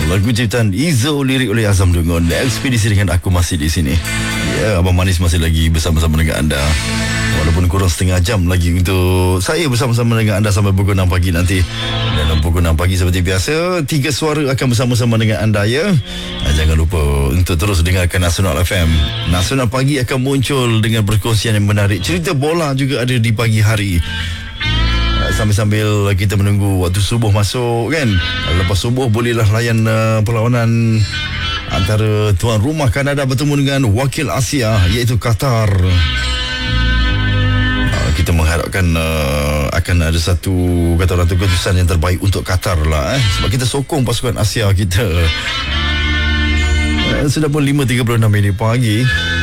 Lagu ciptaan Izo, lirik oleh Azam Dungun. Ekspedisi dengan aku masih di sini. Ya, Abang Manis masih lagi bersama-sama dengan anda. Walaupun kurang setengah jam lagi untuk saya bersama-sama dengan anda sampai pukul 6 pagi nanti. Dalam pukul 6 pagi seperti biasa, 3 suara akan bersama-sama dengan anda ya. Jangan lupa untuk terus dengarkan Nasional FM. Nasional Pagi akan muncul dengan perkongsian yang menarik. Cerita bola juga ada di pagi hari. Sambil-sambil kita menunggu waktu subuh masuk kan. Lepas subuh bolehlah layan perlawanan antara tuan rumah Kanada bertemu dengan wakil Asia iaitu Qatar. Kita mengharapkan akan ada satu keputusan yang terbaik untuk Qatar lah sebab kita sokong pasukan Asia kita. Sudah pun 5.36 minit pagi.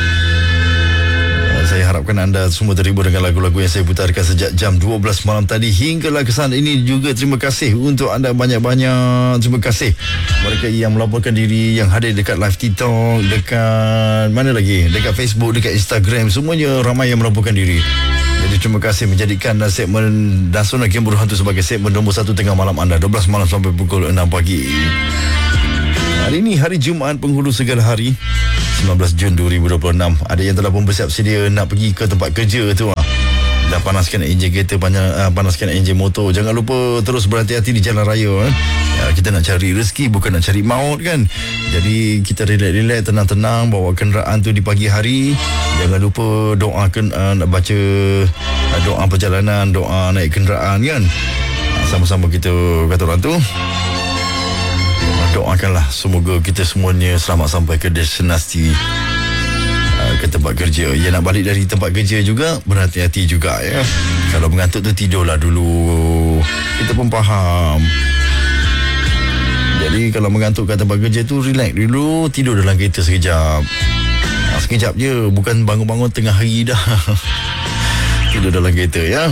Saya harapkan anda semua terhibur dengan lagu-lagu yang saya putarkan sejak jam 12 malam tadi hinggalah ke sana ini juga. Terima kasih untuk anda banyak-banyak. Terima kasih mereka yang melaporkan diri, yang hadir dekat live TikTok, dekat mana lagi, dekat Facebook, dekat Instagram, semuanya ramai yang melaporkan diri. Jadi terima kasih menjadikan segmen Nasional Game Berhantu sebagai segmen nombor 1 tengah malam anda, 12 malam sampai pukul 6 pagi. Hari ini hari Jumaat penghulu segala hari, 19 Jun 2026. Ada yang telah pun bersiap sedia nak pergi ke tempat kerja tu. Dah panaskan enjin kereta, panaskan enjin motor. Jangan lupa terus berhati-hati di jalan raya. Kita nak cari rezeki, bukan nak cari maut kan. Jadi kita relax, tenang-tenang bawa kenderaan tu di pagi hari. Jangan lupa doakan, nak baca doa perjalanan, doa naik kenderaan kan. Sama-sama kita kata orang tu, doakanlah semoga kita semuanya selamat sampai ke destinasi, ke tempat kerja. Ya, nak balik dari tempat kerja juga berhati-hati juga ya. Kalau mengantuk tu tidurlah dulu. Kita pun faham. Jadi kalau mengantuk kat tempat kerja tu relax dulu, tidur dalam kereta sekejap. Sekejap je, bukan bangun-bangun tengah hari dah. Tidur dalam kereta ya.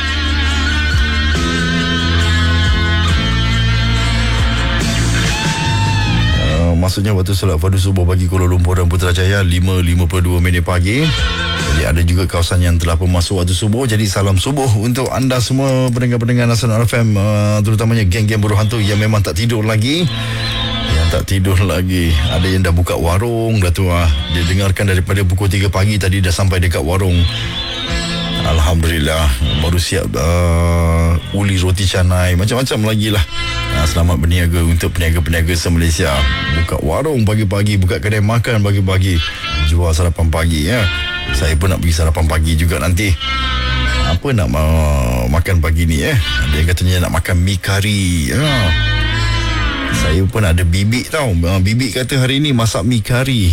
Maksudnya waktu solat fardu subuh bagi Kuala Lumpur dan Putrajaya 5.52 minit pagi. Jadi ada juga kawasan yang telah pun masuk waktu subuh. Jadi salam subuh untuk anda semua pendengar-pendengar Nasional FM, terutamanya geng-geng buruh hantu yang memang tak tidur lagi. Yang tak tidur lagi. Ada yang dah buka warung dah tu. Dia dengarkan daripada pukul 3 pagi tadi dah sampai dekat warung. Alhamdulillah, baru siap uli roti canai, macam-macam lagi lah. Selamat berniaga untuk peniaga-peniaga se-Malaysia. Buka warung pagi-pagi, buka kedai makan pagi-pagi, jual sarapan pagi ya. Saya pun nak pergi sarapan pagi juga nanti. Apa nak makan pagi ni Ada yang katanya nak makan mi kari ya. Saya pun ada bibik tau. Bibik kata hari ni masak mi kari.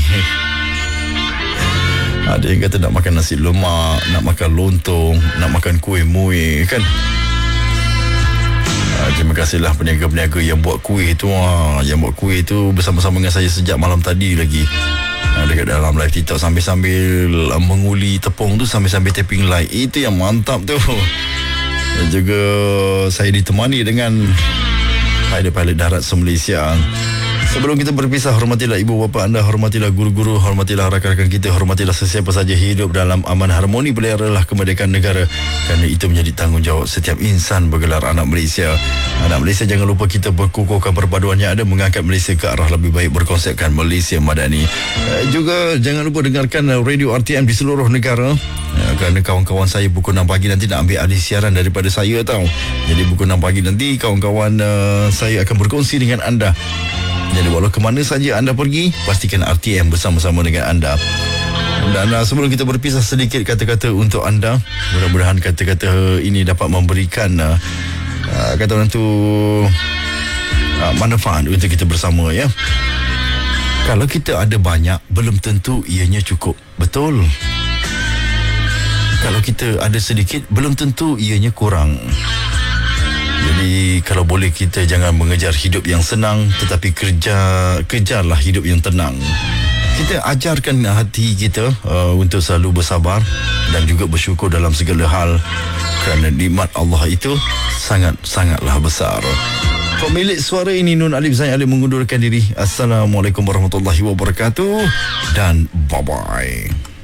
Ada yang kata nak makan nasi lemak, nak makan lontong, nak makan kuih muih kan. Terima kasihlah peniaga-peniaga yang buat kuih tu. Yang buat kuih tu bersama-sama dengan saya sejak malam tadi lagi. Dekat dalam live TikTok sambil-sambil menguli tepung tu, sambil-sambil tapping light. Itu yang mantap tu. Dan juga saya ditemani dengan pilot darat se-Malaysia. Sebelum kita berpisah, hormatilah ibu bapa anda, hormatilah guru-guru, hormatilah rakan-rakan kita, hormatilah sesiapa saja hidup dalam aman harmoni, peliharalah kemerdekaan negara kerana itu menjadi tanggungjawab setiap insan bergelar anak Malaysia. Anak Malaysia, jangan lupa kita berkukuhkan perpaduan yang ada, mengangkat Malaysia ke arah lebih baik, berkonsepkan Malaysia Madani. Juga jangan lupa dengarkan radio RTM di seluruh negara. Kerana kawan-kawan saya pukul 6 pagi nanti nak ambil alih siaran daripada saya tau. Jadi pukul 6 pagi nanti kawan-kawan saya akan berkongsi dengan anda. Jadi walau ke mana saja anda pergi, pastikan RTM bersama-sama dengan anda. Dan sebelum kita berpisah, sedikit kata-kata untuk anda. Mudah-mudahan kata-kata ini dapat memberikan kata orang tu manfaat untuk kita bersama ya. Kalau kita ada banyak, belum tentu ianya cukup. Betul. Kalau kita ada sedikit, belum tentu ianya kurang. Jadi kalau boleh kita jangan mengejar hidup yang senang, tetapi kejarlah hidup yang tenang. Kita ajarkan hati kita untuk selalu bersabar dan juga bersyukur dalam segala hal, kerana nikmat Allah itu sangat-sangatlah besar. Pemilik suara ini Nun Alif Zain Alif mengundurkan diri. Assalamualaikum warahmatullahi wabarakatuh dan bye-bye.